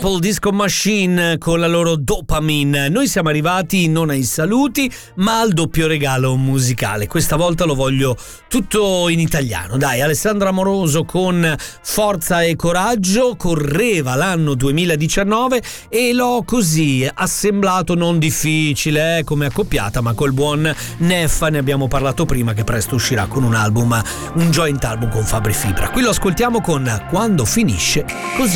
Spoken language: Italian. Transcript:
Purple Disco Machine con la loro Dopamine. Noi siamo arrivati non ai saluti ma al doppio regalo musicale. Questa volta lo voglio tutto in italiano. Dai, Alessandra Amoroso con Forza e Coraggio, correva l'anno 2019 e l'ho così assemblato, non difficile come accoppiata, ma col buon Neffa, ne abbiamo parlato prima, che presto uscirà con un album, un joint album con Fabri Fibra. Qui lo ascoltiamo con Quando finisce così.